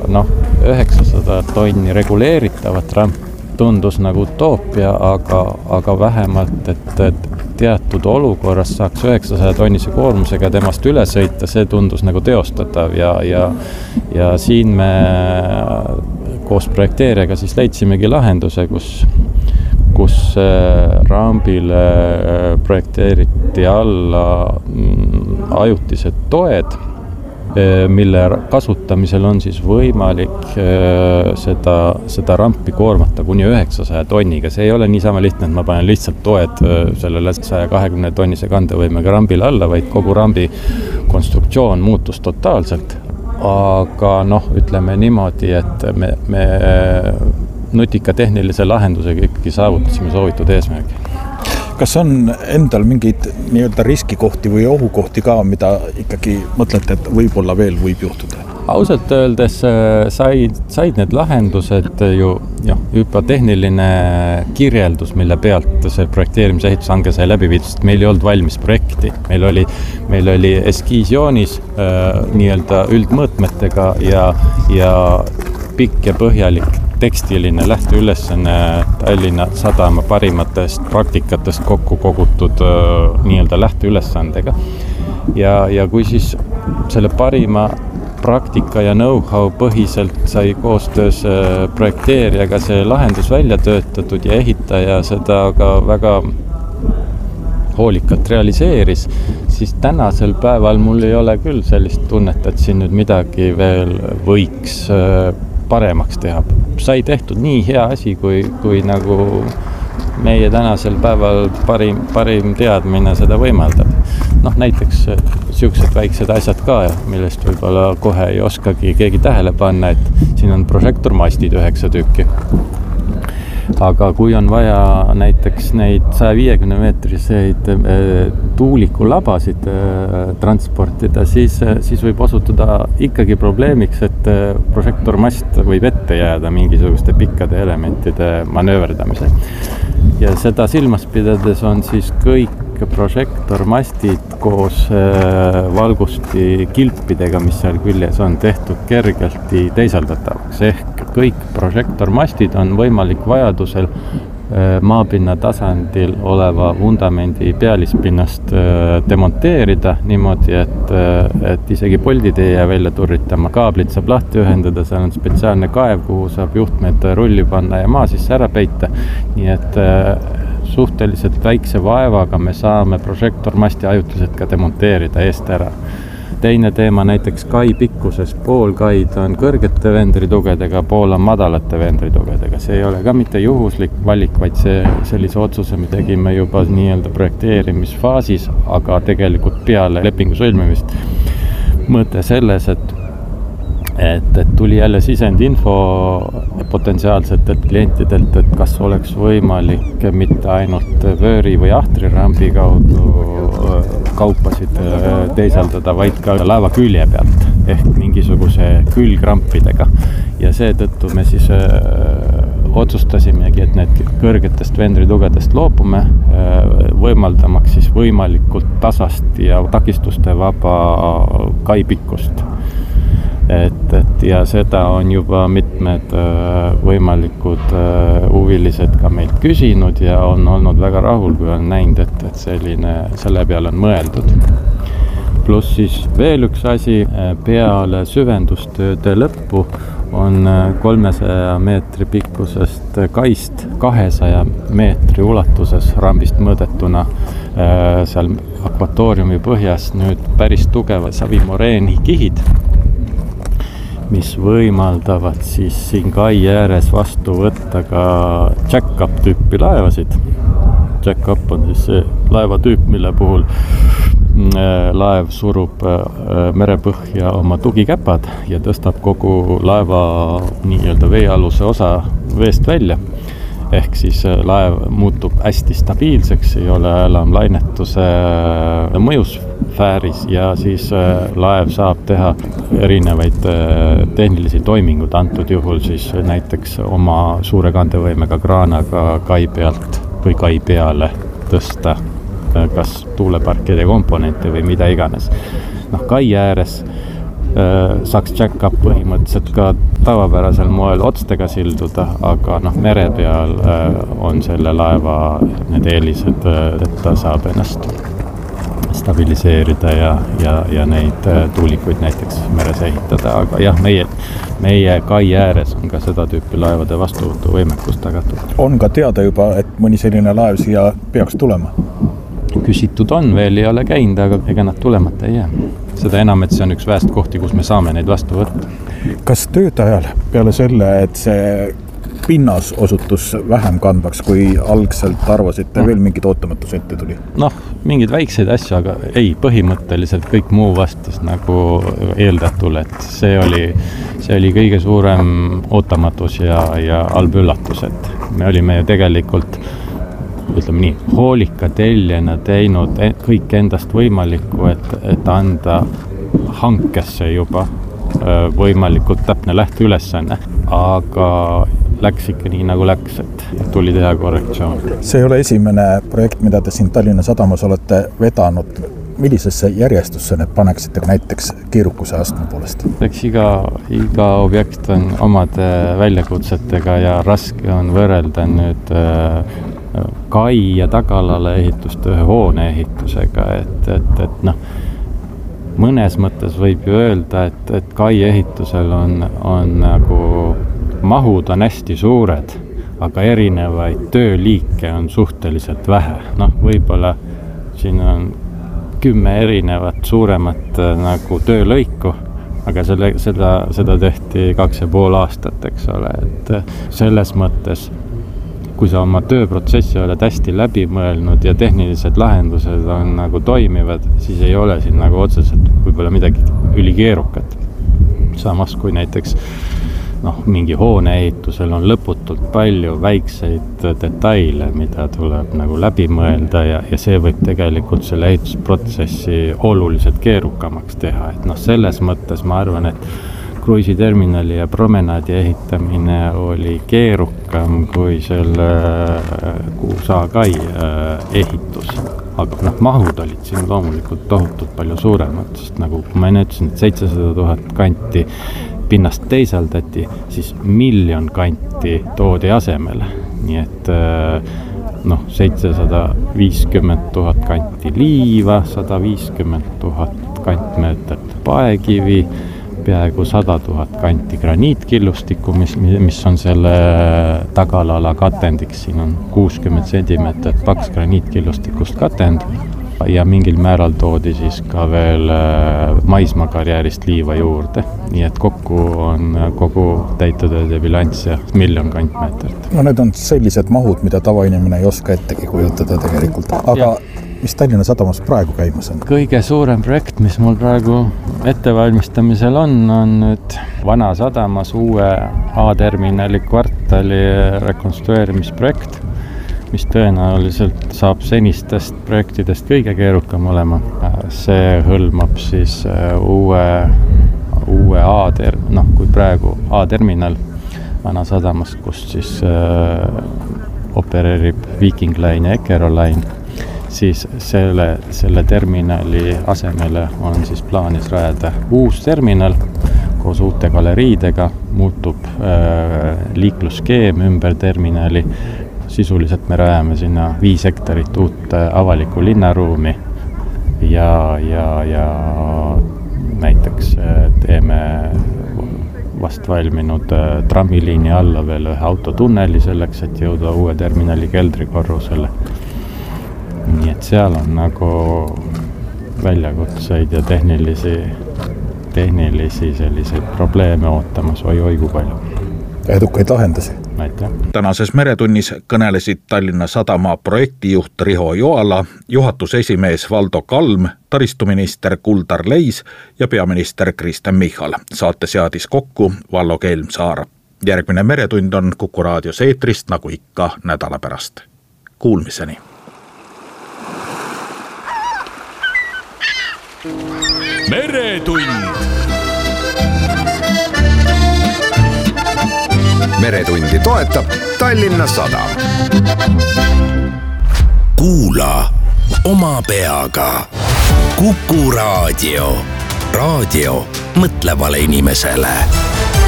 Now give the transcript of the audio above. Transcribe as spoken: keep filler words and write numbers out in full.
noh, üheksasada tonni reguleeritavat ramp tundus nagu utoopia, aga, aga vähemalt, et, et teatud olukorras saaks üheksasaja tonnise koormusega temast üle sõita, see tundus nagu teostatav ja, ja, ja siin me koos projekteerijaga siis leidsimegi lahenduse, kus, kus rambile projekteeriti alla ajutised toed, mille kasutamisel on siis võimalik seda, seda rampi koormata kuni üheksasaja tonniga. See ei ole niisama lihtne, et ma panen lihtsalt toed sellele saja kahekümne tonnise kandevõimega rambile alla, vaid kogu rambi konstruktsioon muutus totaalselt. Aga noh, ütleme niimoodi, et me, me nutika tehnilise lahendusega ikkagi saavutasime soovitud eesmärgi. Kas on endal mingeid nii-öelda riskikohti või ohukohti ka, mida ikkagi mõtlete, et võib-olla veel võib juhtuda? Ausalt öeldes said, said need lahendused ju jah, juba tehniline kirjeldus, mille pealt see projekteerimise ehitushange sai läbi viidud, sest meil ei olnud valmis projekti. Meil oli, meil oli eskiisjoonis äh, nii-öelda üldmõõtmetega ja, ja pikk ja põhjalik tekstiline lähteülesanne Tallinna Sadama parimatest praktikatest kokku kogutud nii-öelda lähteülesandega. Ja, ja kui siis selle parima praktika ja know-how põhiselt sai koostöös projekteerijaga see lahendus välja töötatud ja ehitaja seda ka väga hoolikalt realiseeris, siis tänasel päeval mul ei ole küll sellist tunnet, et siin nüüd midagi veel võiks paremaks teha. Sai tehtud nii hea asi, kui, kui nagu meie tänasel päeval parim, parim teadmine seda võimaldab. Noh, näiteks siuksed väiksed asjad ka, millest võib-olla kohe ei oskagi keegi tähele panna, et siin on prožektormastid üheksa tükki. Aga kui on vaja näiteks neid saja viiekümne meetriseid tuulikulabasid transportida, siis, siis võib osutuda ikkagi probleemiks, et prožektormast võib ette jääda mingisuguste pikkade elementide manööverdamisel. Ja seda silmas pidades on siis kõik prožektormastid koos valgusti kilpidega, mis seal küljes on tehtud kergelti teisaldatavaks. Ehk kõik prožektormastid on võimalik vajadusel maapinna tasandil oleva vundamendi pealispinnast demonteerida niimoodi, et, et isegi poldid ei jää välja turritama. Kaablid saab lahti ühendada, seal on spetsiaalne kaev, kuhu saab juhtmed rulli panna ja maa sisse ära peita. Nii et suhteliselt väikse vaevaga me saame prožektormasti ajutiselt ka demonteerida eest ära. Teine teema näiteks kai pikkuses. Pool kaid on kõrgete vendritugedega, pool on madalate vendritugedega. See ei ole ka mitte juhuslik valik, vaid see, sellise otsuse me tegime juba nii-öelda projekteerimisfaasis, aga tegelikult peale lepingu sõlmimist. Mõte selles, et Et, et tuli jälle sisend info potentsiaalsetelt klientidelt, et kas oleks võimalik mitte ainult vööri või ahtrirambi kaudu kaupasid teisaldada, vaid ka laeva külje pealt ehk mingisuguse külgrampidega. Ja seetõttu me siis otsustasimegi, et need kõrgetest vendritugedest loobume, võimaldamaks siis võimalikult tasast ja takistuste vaba kaipikkust. Et, et ja seda on juba mitmed võimalikud huvilised ka meilt küsinud ja on olnud väga rahul, kui on näinud, et, et selline, selle peale on mõeldud. Pluss siis veel üks asi, peale süvendustööde lõppu on kolmesaja meetri pikkusest kaist kahesaja meetri ulatuses rambist mõõdetuna seal akvatooriumi põhjas nüüd päris tugeva savimoreeni kihid, mis võimaldavad siis siin kai ääres vastu võtta ka jack-up tüüpi laevasid. Jack-up on siis see laevatüüp, mille puhul laev surub merepõhja oma tugikäpad ja tõstab kogu laeva nii-öelda veealuse osa veest välja. Ehk siis laev muutub hästi stabiilseks, ei ole enam lainetuse mõjusfääris ja siis laev saab teha erinevaid tehnilisi toimingud, antud juhul siis näiteks oma suure kandevõimega kraanaga kai pealt või kai peale tõsta kas tuuleparkide komponente või mida iganes. Noh, kai ääres saaks jack-up põhimõtteliselt ka tavapärasel moel otstega silduda, aga noh, mere peal on selle laeva need eelised, et ta saab ennast stabiliseerida ja, ja, ja neid tuulikuid näiteks meres ehitada, aga jah, meie, meie kai ääres on ka seda tüüpi laevade vastuvõtuvõimekus tagatud. On ka teada juba, et mõni selline laev siia peaks tulema? Küsitud on, veel ei ole käinud, aga ega nad tulemata ei jää. Seda enam, et see on üks väest kohti, kus me saame neid vastu võtta. Kas tööd ajal peale selle, et see pinnas osutus vähem kandvaks, kui algselt arvasite, veel mingid ootamatus ette tuli? Noh, mingid väikseid asju, aga ei, põhimõtteliselt kõik muu vastas nagu eeldatule, et see oli, see oli kõige suurem ootamatus ja, ja halb üllatus, et me olime ju tegelikult ütleme nii, hoolika telljena teinud kõik endast võimalikku, et, et anda hankesse juba võimalikult täpne lähteülesanne, aga läks ikka nii nagu läks, et tuli teha korrektsioon. See ei ole esimene projekt, mida te siin Tallinna Sadamas olete vedanud. Millisesse järjestusse need paneksite näiteks keerukuse astme poolest? Eks iga, iga objekt on omade väljakutsetega ja raske on võrrelda nüüd kai ja tagalale ehitust ühe hoone ehitusega, et, et, et noh, mõnes mõttes võib ju öelda, et, et kai ehitusel on, on nagu mahud on hästi suured, aga erinevaid tööliike on suhteliselt vähe. Noh, võib-olla siin on kümme erinevat suuremat nagu töölõiku, aga selle, seda, seda tehti kaks ja pool aastat, eks ole, et selles mõttes kui sa oma tööprotsessi oled hästi läbi mõelnud ja tehnilised lahendused on nagu toimivad, siis ei ole siin nagu otseselt võib-olla midagi ülikeerukat. Samas kui näiteks noh, mingi hoone ehitusel on lõputult palju väikseid detaile, mida tuleb nagu läbi mõelda ja, ja see võib tegelikult selle ehitusprotsessi oluliselt keerukamaks teha. Et noh, selles mõttes ma arvan, et kruiisiterminali ja promenaadi ehitamine oli keerukam kui selle Kuusa kai ehitus. Aga noh, mahud olid siin loomulikult tohutult palju suuremad, sest nagu kui ma enne ütlesin, et seitsesada tuhat kanti pinnast teisaldati, siis miljon kanti toodi asemele. Nii et noh, seitsesada viiskümmend tuhat kanti liiva, sada viiskümmend tuhat kantmeetrit paekivi, peaaegu sada tuhat kanti graniitkillustikku, mis, mis on selle tagalala katendiks. Siin on kuuskümmend sentimeetrit paks graniitkillustikust katend ja mingil määral toodi siis ka veel maismaakarjäärist liiva juurde. Nii et kokku on kogu täitutööde bilanss ja miljon kantmeetrit. No need on sellised mahud, mida tavainimene ei oska ettegi kujutada tegelikult. Aga ja. Mis Tallinna Sadamas praegu käimas on? Kõige suurem projekt, mis mul praegu ettevalmistamisel on, on nüüd Vana Sadamas uue A-terminali kvartali rekonstrueerimisprojekt, mis tõenäoliselt saab senistest projektidest kõige keerukam olema. See hõlmab siis uue, uue A-ter-, noh, kui praegu A-terminal Vana Sadamas, kus siis äh, opereerib Viking Line ja Eckerö Line, siis selle, selle terminali asemele on siis plaanis rajada uus terminal koos uute galeriidega, muutub äh, liiklusskeem ümber terminali. Sisuliselt me rajame sinna viis hektarit uut avalikku linnaruumi ja, ja, ja näiteks teeme vast valminud trammiliini alla veel ühe autotunneli selleks, et jõuda uue terminali keldrikorrusele. Nii et seal on nagu väljakutseid ja tehnilisi, tehnilisi selliseid probleeme ootamas, oi, oi kui palju. Edukaid lahendusi. Aitäh. Tänases Meretunnis kõnelesid Tallinna Sadama projektijuht Riho Joala, juhatuse esimees Valdo Kalm, taristuminister Kuldar Leis ja peaminister Kristen Michal. Saate seadis kokku Vallo Kelmsaar. Järgmine Meretund on Kuku raadios eetrist nagu ikka nädala pärast. Kuulmiseni. Meretund. Meretundi toetab Tallinna Sadam. Kuula oma peaga. Kuku raadio. raadio mõtlevale inimesele